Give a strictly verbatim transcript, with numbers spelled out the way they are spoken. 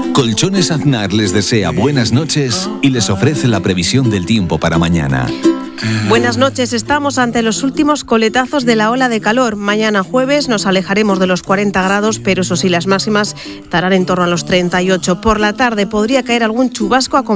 Colchones Aznar les desea buenas noches y les ofrece la previsión del tiempo para mañana. Buenas noches, estamos ante los últimos coletazos de la ola de calor. Mañana jueves nos alejaremos de los cuarenta grados, pero eso sí, las máximas estarán en torno a los treinta y ocho. Por la tarde podría caer algún chubasco acompañado